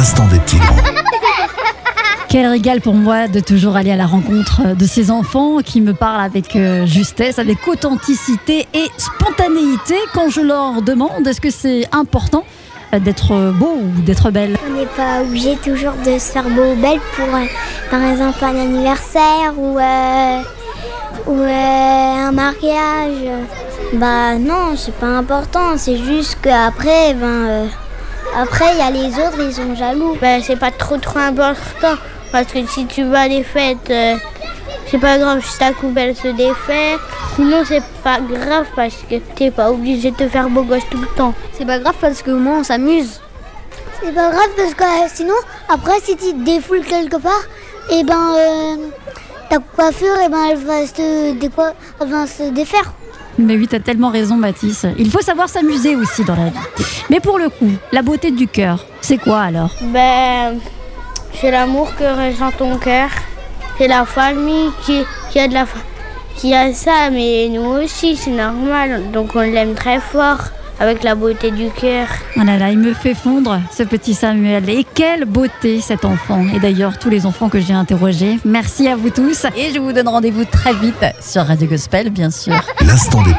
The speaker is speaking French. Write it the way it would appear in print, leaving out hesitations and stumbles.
l'instant des petits grands. Quel régal pour moi de toujours aller à la rencontre de ces enfants qui me parlent avec justesse, avec authenticité et spontanéité. Quand je leur demande est-ce que c'est important d'être beau ou d'être belle. On n'est pas obligé toujours de se faire beau ou belle pour, par exemple, un anniversaire ou un mariage. Bah non, c'est pas important. C'est juste qu'après, après, il y a les autres, ils sont jaloux. C'est pas trop important. Parce que si tu vas à des fêtes, c'est pas grave si ta coupe elle se défait. Sinon c'est pas grave parce que t'es pas obligé de te faire beau gosse tout le temps. C'est pas grave parce que au moins on s'amuse. C'est pas grave parce que sinon, après si tu te défoules quelque part, ta coiffure elle va se défaire. Mais oui, t'as tellement raison Mathis. Il faut savoir s'amuser aussi dans la vie. Mais pour le coup, la beauté du cœur, c'est quoi alors ? C'est l'amour que ressent ton cœur. C'est la famille qui a ça, mais nous aussi, c'est normal. Donc on l'aime très fort avec la beauté du cœur. Oh là là, il me fait fondre ce petit Samuel. Et quelle beauté cet enfant. Et d'ailleurs, tous les enfants que j'ai interrogés. Merci à vous tous. Et je vous donne rendez-vous très vite sur Radio Gospel, bien sûr. L'instant des